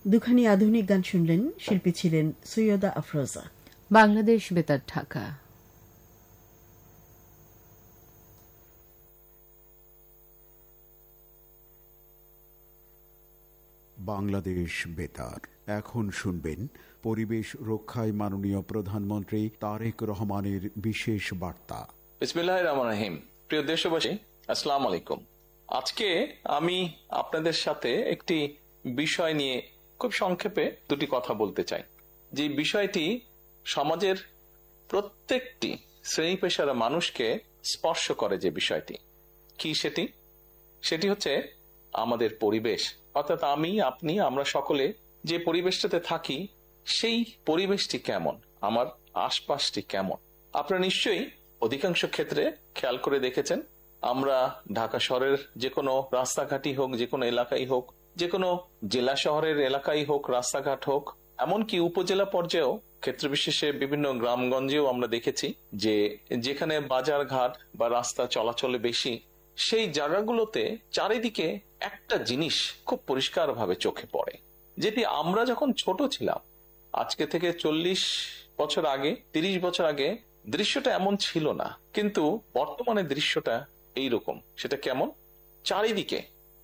দুখানি আধুনিক গান শুনলেন। শিল্পী ছিলেন সৈয়দা আফরোজা। বাংলাদেশ বেতার, ঢাকা। বাংলাদেশ বেতার। এখন শুনবেন পরিবেশ রক্ষায় মাননীয় প্রধানমন্ত্রী তারেক রহমানের বিশেষ বার্তা। বিসমিল্লাহির রহমানির রহিম। প্রিয় দেশবাসী, আসসালামু আলাইকুম। আজকে আমি আপনাদের সাথে একটি বিষয় নিয়ে খুব সংক্ষেপে দুটি কথা বলতে চাই। যে বিষয়টি সমাজের প্রত্যেকটি শ্রেণী পেশার মানুষকে স্পর্শ করে। যে বিষয়টি কি সেটি হচ্ছে আমাদের পরিবেশ। অর্থাৎ আমি, আপনি, আমরা সকলে যে পরিবেশটাতে থাকি সেই পরিবেশটি কেমন, আমার আশপাশটি কেমন। আপনারা নিশ্চয়ই অধিকাংশ ক্ষেত্রে খেয়াল করে দেখেছেন, আমরা ঢাকা শহরের যে কোনো রাস্তাঘাটই হোক, যে কোনো এলাকাই হোক, যে কোনো জেলা শহরের এলাকাই হোক, রাস্তাঘাট হোক, এমনকি উপজেলা পর্যায়েও ক্ষেত্র বিশেষে বিভিন্ন গ্রামগঞ্জেও আমরা দেখেছি যে যেখানে বাজার ঘাট বা রাস্তা চলাচলে বেশি, সেই জায়গাগুলোতে চারিদিকে একটা জিনিস খুব পরিষ্কার ভাবে চোখে পড়ে, যেটি আমরা যখন ছোট ছিলাম, আজকে থেকে 40 বছর আগে, 30 বছর আগে দৃশ্যটা এমন ছিল না, কিন্তু বর্তমানে দৃশ্যটা এইরকম। সেটা কেমন? চারিদিকে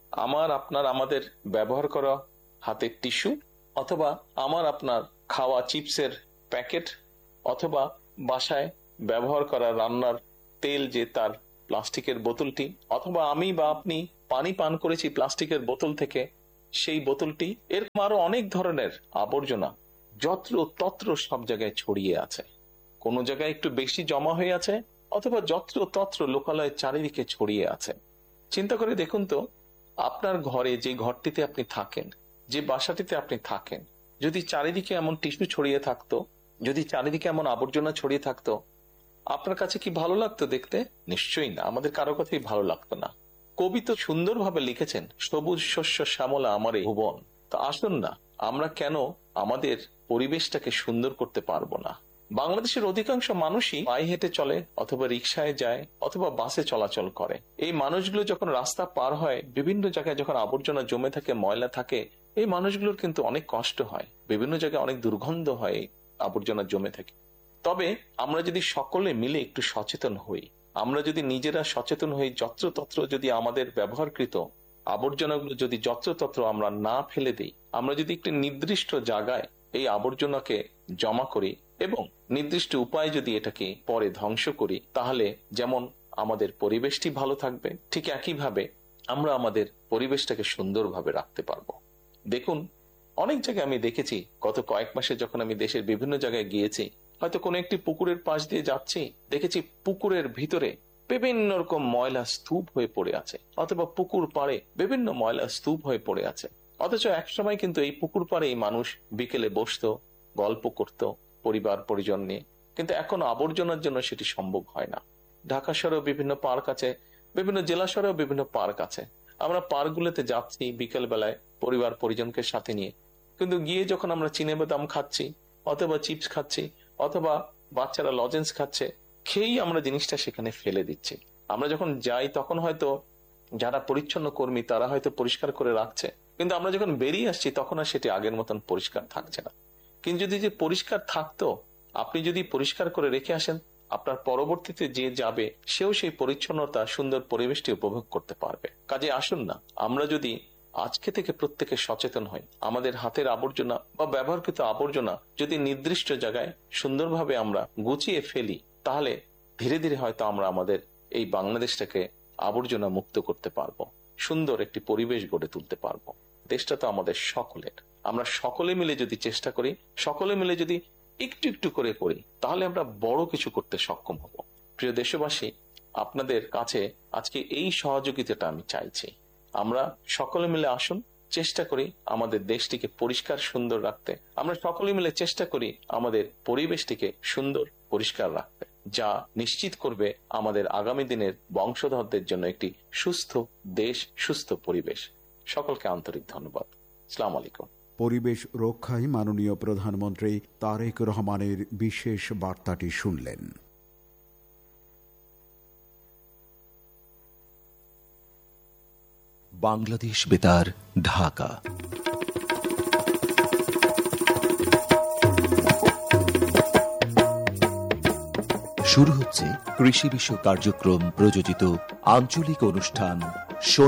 আমাদের ব্যবহার করা হাতের টিস্যু, অথবা আপনার খাওয়া চিপসের প্যাকেট, অথবা বাসায় ব্যবহার করা রান্নার তেল যে তার প্লাস্টিকের বোতলটি, অথবা আমি বা আপনি পানি পান করেছি প্লাস্টিকের বোতল থেকে সেই বোতলটি, এরকম আরো অনেক ধরনের আবর্জনা যত্র তত্র সব জায়গায় ছড়িয়ে আছে। কোন জায়গায় একটু বেশি জমা হয়ে আছে, অথবা যত্র তত্র লোকালয়ে চারিদিকে ছড়িয়ে আছে। চিন্তা করে দেখুন তো, আপনার ঘরে যে ঘরটিতে আপনি থাকেন, যে বাসাটিতে আপনি থাকেন, যদি চারিদিকে এমন টিস্যু ছড়িয়ে থাকতো, যদি চারিদিকে এমন আবর্জনা ছড়িয়ে থাকতো, আপনার কাছে কি ভালো লাগতো দেখতে? নিশ্চয়ই না, আমাদের কারো কথাই ভালো লাগতো না। কবি তো সুন্দরভাবে লিখেছেন, সবুজ শস্য শ্যামলা আমার এই ভুবন। তো আসুন না, আমরা কেন আমাদের পরিবেশটাকে সুন্দর করতে পারবো না? বাংলাদেশের অধিকাংশ মানুষই পায়ে হেঁটে চলে, অথবা রিক্সায় যায়, অথবা বাসে চলাচল করে। এই মানুষগুলো যখন রাস্তা পার হয়, বিভিন্ন জায়গায় যখন আবর্জনা জমে থাকে, ময়লা থাকে, এই মানুষগুলোর কিন্তু অনেক কষ্ট হয়, বিভিন্ন জায়গায় অনেক দুর্গন্ধ হয়, আবর্জনা জমে থাকে। তবে আমরা যদি সকলে মিলে একটু সচেতন হই, আমরা যদি নিজেরা সচেতন হই, যত্রতত্র যদি আমাদের ব্যবহারকৃত আবর্জনাগুলো যদি যত্রতত্র আমরা না ফেলে দিই, আমরা যদি একটি নির্দিষ্ট জায়গায় এই আবর্জনাকে জমা করি এবং নির্দিষ্ট উপায়ে যদি এটাকে পরে ধ্বংস করি, তাহলে যেমন আমাদের পরিবেশটি ভালো থাকবে, ঠিক একইভাবে আমরা আমাদের পরিবেশটাকে সুন্দরভাবে রাখতে পারবো। দেখুন, অনেক জায়গায় আমি দেখেছি, গত কয়েক মাসে যখন আমি দেশের বিভিন্ন জায়গায় গিয়েছি, হয়তো কোনো একটি পুকুরের পাশ দিয়ে যাচ্ছি, দেখেছি পুকুরের ভিতরে বিভিন্ন রকম ময়লা স্তূপ হয়ে পড়ে আছে, অথবা পুকুর পাড়ে বিভিন্ন ময়লা স্তূপ হয়ে পড়ে আছে। অথচ একসময় কিন্তু এই পুকুর পাড়েই মানুষ বিকেলে বসতো, গল্প করত পরিবার পরিজন নিয়ে, কিন্তু এখন আবর্জনার জন্য সেটি সম্ভব হয় না। ঢাকা শহরেও বিভিন্ন পার্ক আছে, বিভিন্ন জেলা শহরেও বিভিন্ন পার্ক আছে। আমরা পার্কগুলোতে যাচ্ছি বিকেল বেলায় পরিবার পরিজনকে সাথে নিয়ে, কিন্তু গিয়ে যখন আমরা চিনেবাদাম খাচ্ছি, অথবা চিপস খাচ্ছি, অথবা বাচ্চারা লজেন্স খাচ্ছে, খেয়েই আমরা জিনিসটা সেখানে ফেলে দিচ্ছি। আমরা যখন যাই তখন হয়তো যারা পরিচ্ছন্ন কর্মী তারা হয়তো পরিষ্কার করে রাখছে, কিন্তু আমরা যখন বেরিয়ে আসছি তখন আর সেটি আগের মতন পরিষ্কার থাকছে না। কিন্তু যদি যে পরিষ্কার থাকতো, আপনি যদি পরিষ্কার করে রেখে আসেন, আপনার পরবর্তীতে যে যাবে সেও সেই পরিচ্ছন্নতা, সুন্দর পরিবেশটি উপভোগ করতে পারবে। কাজে আসুন না, আমরা যদি আজকে থেকে প্রত্যেকে সচেতন হই, আমাদের হাতের আবর্জনা বা ব্যবহারকৃত আবর্জনা যদি নির্দিষ্ট জায়গায় সুন্দরভাবে আমরা গুছিয়ে ফেলি, তাহলে ধীরে ধীরে হয়তো আমরা আমাদের এই বাংলাদেশটাকে আবর্জনা মুক্ত করতে পারবো, সুন্দর একটি পরিবেশ গড়ে তুলতে পারবো। দেশটা তো আমাদের সকলের। আমরা সকলে মিলে যদি চেষ্টা করি, সকলে মিলে যদি একটু একটু করে করি, তাহলে আমরা বড় কিছু করতে সক্ষম হব। প্রিয় দেশবাসী, আপনাদের কাছে আজকে এই সহযোগিতাটা আমি চাইছি। আমরা সকলে মিলে আসুন, চেষ্টা করি আমাদের দেশটিকে পরিষ্কার সুন্দর রাখতে। আমরা সকলে মিলে চেষ্টা করি আমাদের পরিবেশটিকে সুন্দর পরিষ্কার রাখতে, যা নিশ্চিত করবে আমাদের আগামী দিনের বংশধরদের জন্য একটি সুস্থ দেশ, সুস্থ পরিবেশ। সকলকে আন্তরিক ধন্যবাদ। আসসালামু আলাইকুম। পরিবেশ রক্ষায় মাননীয় প্রধানমন্ত্রী তারেক রহমানের বিশেষ বার্তাটি শুনলেন। বাংলাদেশ বেতার, ঢাকা। শুরু হচ্ছে কৃষি বিষয়ক কার্যক্রম প্রযোজিত আঞ্চলিক অনুষ্ঠান